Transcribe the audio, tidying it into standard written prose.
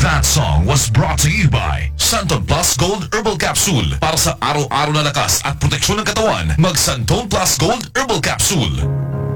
That song was brought to you by Santon Plus Gold Herbal Capsule. Para sa araw-araw na lakas at proteksyon ng katawan, mag Santon Plus Gold Herbal Capsule.